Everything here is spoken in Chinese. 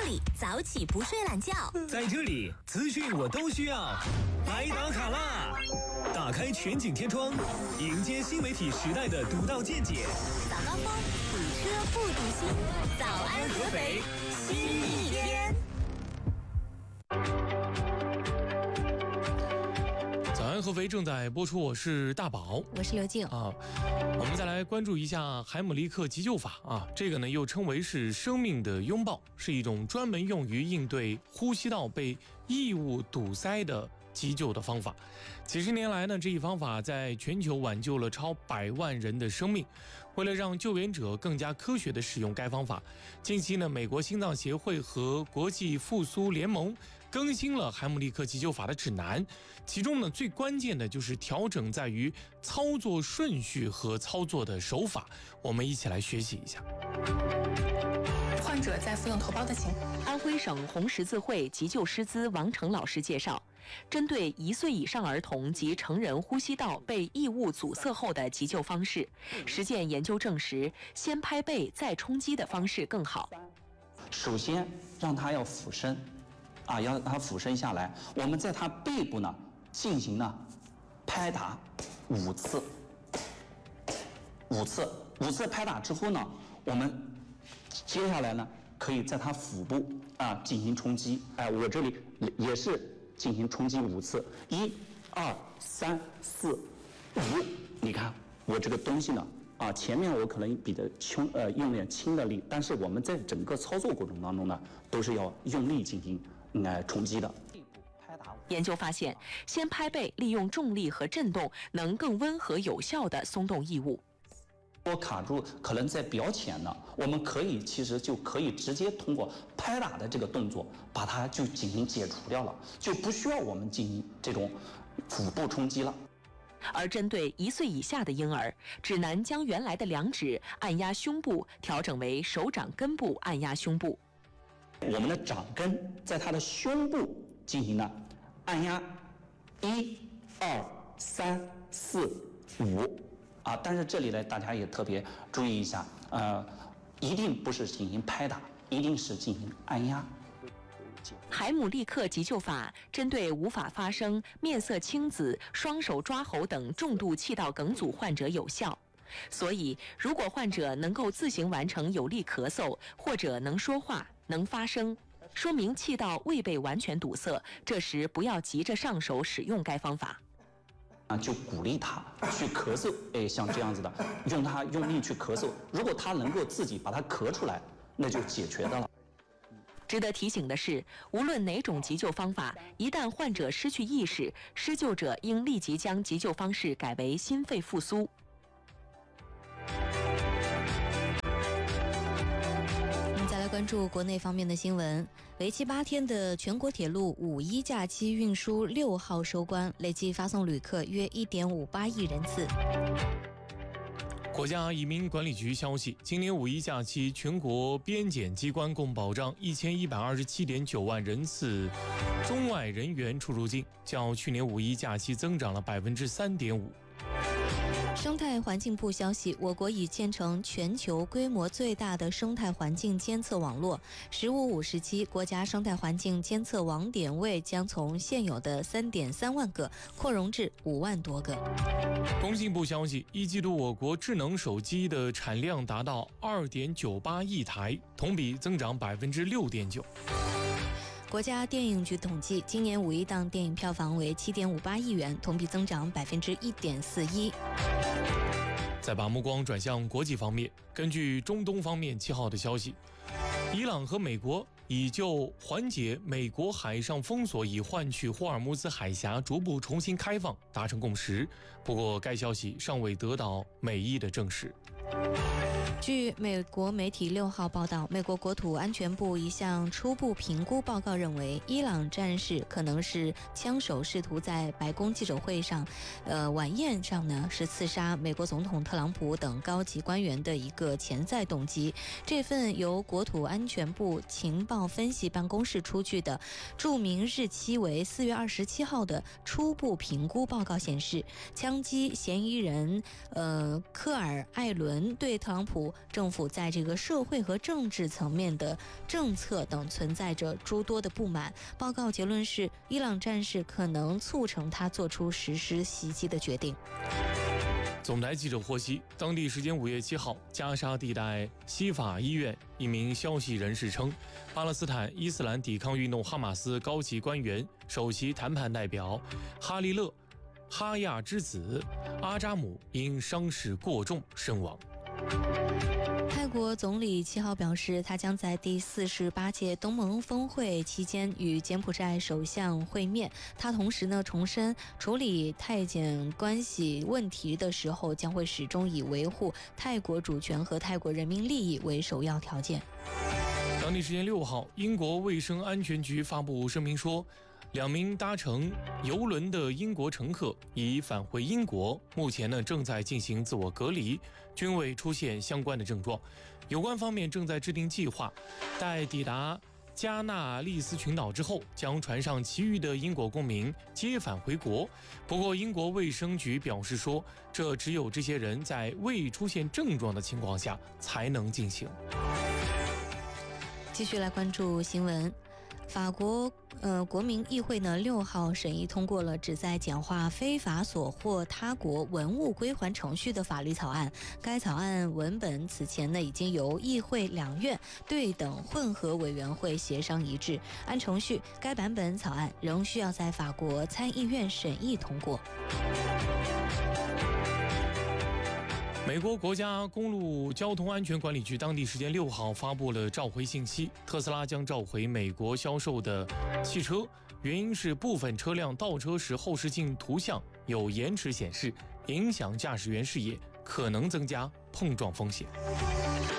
里早起不睡懒觉， 在这里资讯我都需要，来打卡啦！打开全景天窗，迎接新媒体时代的独到见解。 早高峰，堵车不堵心，早安合肥，新一天。 早安合肥正在播出，我是大宝， 我是刘静啊。我们再来关注一下海姆立克急救法啊，这个呢又称为是生命的拥抱，是一种专门用于应对呼吸道被异物堵塞的急救的方法。几十年来呢，这一方法在全球挽救了超100万人的生命。为了让救援者更加科学地使用该方法，近期呢，美国心脏协会和国际复苏联盟更新了海姆立克急救法的指南，其中呢最关键的就是调整在于操作顺序和操作的手法，我们一起来学习一下。 患者在服用头孢的情况。 安徽省红十字会急救师资王成老师介绍，针对1岁以上儿童及成人呼吸道被异物阻塞后的急救方式，实践研究证实，先拍背再冲击的方式更好。 首先让他要俯身，要让他俯身下来，我们在他背部呢进行拍打5次，5次拍打之后呢，我们接下来呢可以在他腹部进行冲击，我这里也是进行冲击5次，1、2、3、4、5。你看我这个东西呢，前面我可能比的用点轻的力，但是我们在整个操作过程当中呢，都是要用力进行冲击的。 研究发现，先拍背利用重力和震动，能更温和有效地松动异物。 我卡住可能在表浅呢，我们其实就可以直接通过拍打的这个动作把它就进行解除掉了，就不需要我们进行这种腹部冲击了。 而针对1岁以下的婴儿，指南将原来的2指按压胸部调整为手掌根部按压胸部。 我们的掌根在他的胸部进行了按压，1、2、3、4、5。但是这里呢，大家也特别注意一下，一定不是进行拍打，一定是进行按压。 海姆立克急救法针对无法发声、面色青紫、双手抓喉等重度气道梗阻患者有效。所以，如果患者能够自行完成有力咳嗽，或者能说话、能发声，说明气道未被完全堵塞，这时不要急着上手使用该方法。 就鼓励他去咳嗽，像这样子的，用力去咳嗽。如果他能够自己把它咳出来，那就解决的了。 值得提醒的是，无论哪种急救方法，一旦患者失去意识，施救者应立即将急救方式改为心肺复苏。 关注国内方面的新闻，为期8天的全国铁路5·1假期运输6号收官，累计发送旅客约1.58亿人次。 国家移民管理局消息，今年5·1假期，全国边检机关共保障1127.9万人次中外人员出入境，较去年5·1假期增长了3.5%。 生态环境部消息，我国已建成全球规模最大的生态环境监测网络，15-5时期，国家生态环境监测网点位将从现有的3.3万个扩容至5万多个。 工信部消息，一季度我国智能手机的产量达到2.98亿台，同比增长6.9%。 国家电影局统计，今年5·1档电影票房为7.58亿元，同比增长1.41%。 再把目光转向国际方面，根据中东方面7号的消息，伊朗和美国已就缓解美国海上封锁以换取霍尔木兹海峡逐步重新开放达成共识，不过该消息尚未得到美伊的证实。 据美国媒体6号报道，美国国土安全部一项初步评估报告认为，伊朗战事可能是枪手试图在白宫记者会上，晚宴上呢是刺杀美国总统特朗普等高级官员的一个潜在动机。这份由国土安全部情报分析办公室出具的注明日期为4月27号的初步评估报告显示，枪击嫌疑人科尔艾伦对特朗普普政府在这个社会和政治层面的政策等存在着诸多的不满。报告结论是，伊朗战事可能促成他做出实施袭击的决定。 总台记者获悉，当地时间5月7号，加沙地带西法医院一名消息人士称，巴勒斯坦伊斯兰抵抗运动哈马斯高级官员、首席谈判代表哈利勒·哈亚之子阿扎姆因伤势过重身亡。 泰国总理7号表示，他将在第48届东盟峰会期间与柬埔寨首相会面。他同时重申，处理泰柬关系问题的时候，将会始终以维护泰国主权和泰国人民利益为首要条件。 当地时间6号，英国卫生安全局发布声明说，2名搭乘邮轮的英国乘客已返回英国，目前正在进行自我隔离，均未出现相关的症状。有关方面正在制定计划，待抵达加纳利斯群岛之后，将船上其余的英国公民接返回国。不过，英国卫生局表示说，这只有这些人在未出现症状的情况下才能进行。 继续来关注新闻。法国国民议会6号审议通过了旨在简化非法所获他国文物归还程序的法律草案。该草案文本此前已经由议会2院对等混合委员会协商一致。按程序，该版本草案仍需要在法国参议院审议通过。 美国国家公路交通安全管理局当地时间6号发布了召回信息，特斯拉将召回美国销售的汽车，原因是部分车辆倒车时后视镜图像有延迟显示，影响驾驶员视野，可能增加碰撞风险。